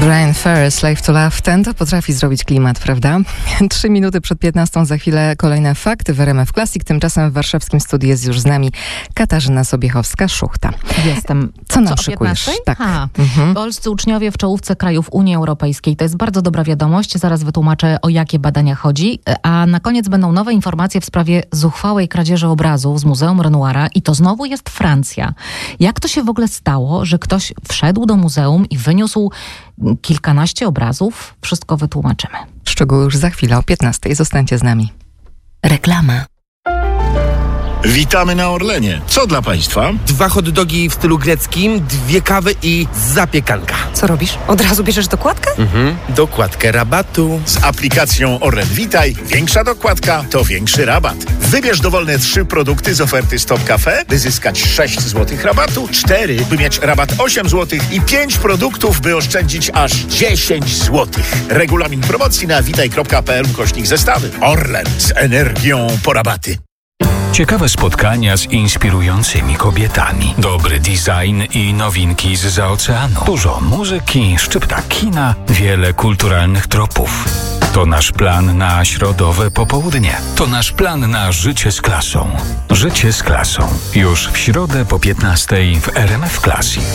Brian Ferry, Slave to Love. Ten to potrafi zrobić klimat, prawda? 3 minuty przed 15, za chwilę kolejne fakty w RMF Classic. Tymczasem w warszawskim studiu jest już z nami Katarzyna Sobiechowska-Szuchta. Jestem. Co nam szykujesz? Tak. Polscy uczniowie w czołówce krajów Unii Europejskiej. To jest bardzo dobra wiadomość. Zaraz wytłumaczę, o jakie badania chodzi. A na koniec będą nowe informacje w sprawie zuchwałej kradzieży obrazów z Muzeum Renoira. I to znowu jest Francja. Jak to się w ogóle stało, że ktoś wszedł do muzeum i wyniósł kilkanaście obrazów? Wszystko wytłumaczymy. Szczegóły już za chwilę o 15. Zostańcie z nami. Reklama. Witamy na Orlenie. Co dla Państwa? 2 hot dogi w stylu greckim, 2 kawy i zapiekanka. Co robisz? Od razu bierzesz dokładkę? Dokładkę rabatu. Z aplikacją Orlen Witaj większa dokładka to większy rabat. Wybierz dowolne 3 produkty z oferty Stop Cafe, by zyskać 6 zł rabatu, 4, by mieć rabat 8 zł i 5 produktów, by oszczędzić aż 10 zł. Regulamin promocji na witaj.pl/zestawy. Orlen z energią po rabaty. Ciekawe spotkania z inspirującymi kobietami. Dobry design i nowinki zza oceanu. Dużo muzyki, szczypta kina, wiele kulturalnych tropów. To nasz plan na środowe popołudnie. To nasz plan na życie z klasą. Życie z klasą. Już w środę po 15 w RMF Classic.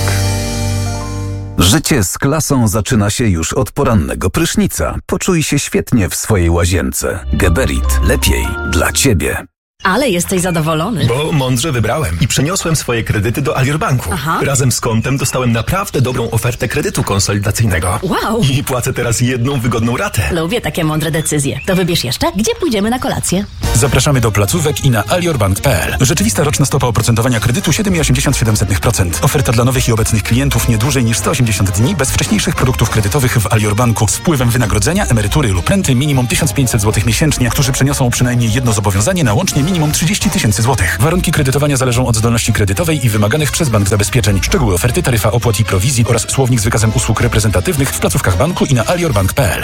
Życie z klasą zaczyna się już od porannego prysznica. Poczuj się świetnie w swojej łazience. Geberit. Lepiej dla Ciebie. Ale jesteś zadowolony. Bo mądrze wybrałem i przeniosłem swoje kredyty do Alior Banku. Razem z kontem dostałem naprawdę dobrą ofertę kredytu konsolidacyjnego. Wow! I płacę teraz jedną wygodną ratę. Lubię takie mądre decyzje. To wybierz jeszcze, gdzie pójdziemy na kolację. Zapraszamy do placówek i na aliorbank.pl. Rzeczywista roczna stopa oprocentowania kredytu 7,87%. Oferta dla nowych i obecnych klientów nie dłużej niż 180 dni bez wcześniejszych produktów kredytowych w Alior Banku z wpływem wynagrodzenia, emerytury lub renty minimum 1500 zł miesięcznie, którzy przeniosą przynajmniej jedno zobowiązanie na łącznie minimum 30 000 złotych. Warunki kredytowania zależą od zdolności kredytowej i wymaganych przez bank zabezpieczeń. Szczegóły oferty, taryfa opłat i prowizji oraz słownik z wykazem usług reprezentatywnych w placówkach banku i na aliorbank.pl.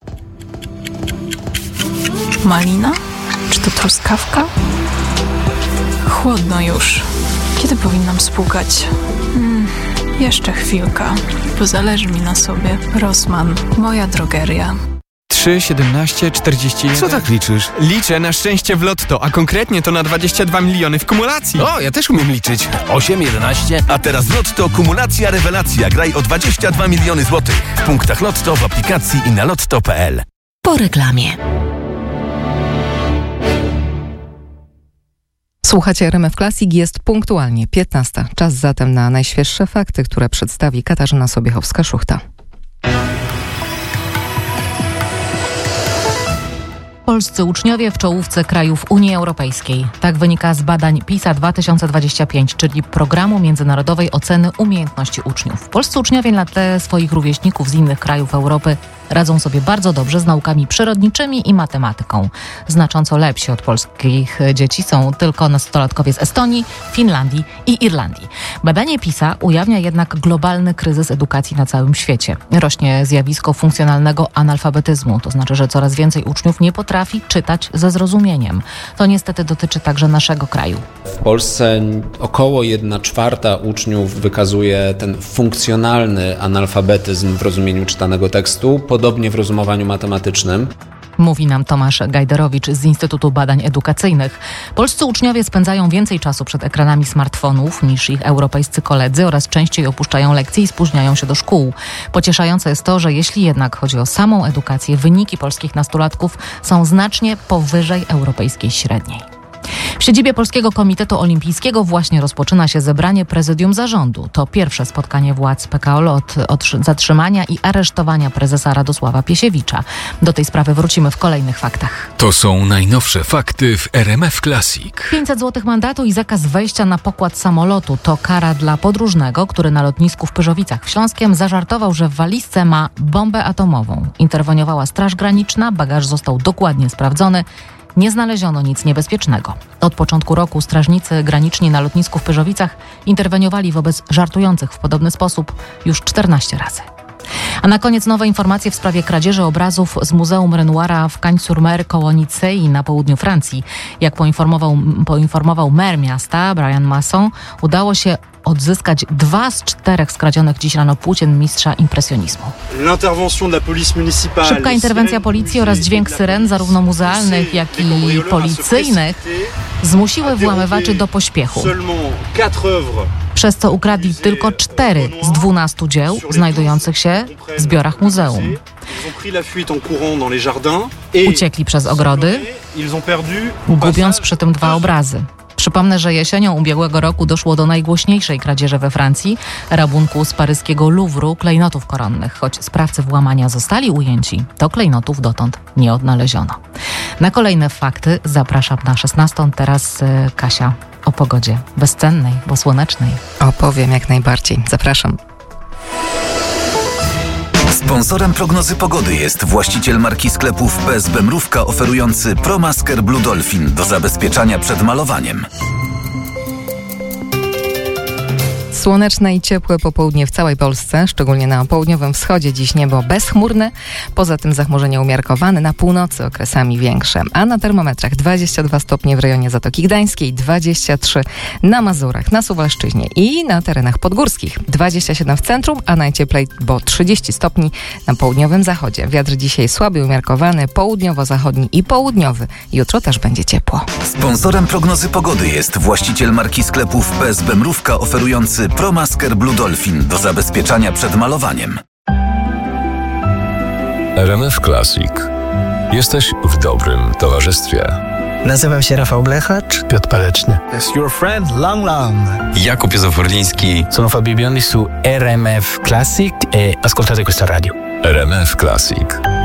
Malina? Czy to truskawka? Chłodno już. Kiedy powinnam spłukać? Jeszcze chwilka, bo zależy mi na sobie. Rossmann, moja drogeria. 3, 17, 41... Co tak liczysz? Liczę na szczęście w lotto, a konkretnie to na 22 miliony w kumulacji. O, ja też umiem liczyć. 8, 11, a teraz Lotto kumulacja rewelacja. Graj o 22 miliony złotych. W punktach Lotto, w aplikacji i na lotto.pl. Po reklamie. Słuchacie RMF Classic, jest punktualnie 15. Czas zatem na najświeższe fakty, które przedstawi Katarzyna Sobiechowska-Szuchta. Polscy uczniowie w czołówce krajów Unii Europejskiej. Tak wynika z badań PISA 2025, czyli Programu Międzynarodowej Oceny Umiejętności Uczniów. Polscy uczniowie na tle swoich rówieśników z innych krajów Europy radzą sobie bardzo dobrze z naukami przyrodniczymi i matematyką. Znacząco lepsi od polskich dzieci są tylko nastolatkowie z Estonii, Finlandii i Irlandii. Badanie PISA ujawnia jednak globalny kryzys edukacji na całym świecie. Rośnie zjawisko funkcjonalnego analfabetyzmu, to znaczy, że coraz więcej uczniów nie potrafi czytać ze zrozumieniem. To niestety dotyczy także naszego kraju. W Polsce około 1/4 uczniów wykazuje ten funkcjonalny analfabetyzm w rozumieniu czytanego tekstu, podobnie w rozumowaniu matematycznym. Mówi nam Tomasz Gajderowicz z Instytutu Badań Edukacyjnych. Polscy uczniowie spędzają więcej czasu przed ekranami smartfonów niż ich europejscy koledzy oraz częściej opuszczają lekcje i spóźniają się do szkół. Pocieszające jest to, że jeśli jednak chodzi o samą edukację, wyniki polskich nastolatków są znacznie powyżej europejskiej średniej. W siedzibie Polskiego Komitetu Olimpijskiego właśnie rozpoczyna się zebranie prezydium zarządu. To pierwsze spotkanie władz PKOL od zatrzymania i aresztowania prezesa Radosława Piesiewicza. Do tej sprawy wrócimy w kolejnych faktach. To są najnowsze fakty w RMF Classic. 500 zł mandatu i zakaz wejścia na pokład samolotu to kara dla podróżnego, który na lotnisku w Pyrzowicach w Śląskiem zażartował, że w walizce ma bombę atomową. Interweniowała Straż Graniczna, bagaż został dokładnie sprawdzony. Nie znaleziono nic niebezpiecznego. Od początku roku strażnicy graniczni na lotnisku w Pyrzowicach interweniowali wobec żartujących w podobny sposób już 14 razy. A na koniec nowe informacje w sprawie kradzieży obrazów z Muzeum Renoira w Cagnes-sur-Mer koło Nicei na południu Francji. Jak poinformował mer miasta, Brian Masson, udało się odzyskać 2 z 4 skradzionych dziś rano płócien mistrza impresjonizmu. Szybka interwencja policji oraz dźwięk syren, zarówno muzealnych, jak i policyjnych, zmusiły włamywaczy do pośpiechu. Przez co ukradli tylko 4 z 12 dzieł znajdujących się w zbiorach muzeum. Uciekli przez ogrody, gubiąc przy tym 2 obrazy. Przypomnę, że jesienią ubiegłego roku doszło do najgłośniejszej kradzieży we Francji, rabunku z paryskiego Louvru klejnotów koronnych. Choć sprawcy włamania zostali ujęci, to klejnotów dotąd nie odnaleziono. Na kolejne fakty zapraszam na 16. Teraz Kasia o pogodzie bezcennej, bo słonecznej. Opowiem jak najbardziej. Zapraszam. Sponsorem prognozy pogody jest właściciel marki sklepów PSB Mrówka oferujący ProMasker Blue Dolphin do zabezpieczania przed malowaniem. Słoneczne i ciepłe popołudnie w całej Polsce, szczególnie na południowym wschodzie. Dziś niebo bezchmurne, poza tym zachmurzenie umiarkowane, na północy okresami większe. A na termometrach 22 stopnie w rejonie Zatoki Gdańskiej, 23 na Mazurach, na Suwalszczyźnie i na terenach podgórskich. 27 w centrum, a najcieplej, bo 30 stopni na południowym zachodzie. Wiatr dzisiaj słaby, umiarkowany, południowo-zachodni i południowy. Jutro też będzie ciepło. Sponsorem prognozy pogody jest właściciel marki sklepów PSB Mrówka oferujący ProMasker Blue Dolphin do zabezpieczania przed malowaniem. RMF Classic. Jesteś w dobrym towarzystwie. Nazywam się Rafał Blechacz. Piotr Paleczny. It's your friend Lang Lang. Jakub Józef-Orliński. Sono Fabio Biondi su RMF Classic e ascoltate questa radio. RMF Classic.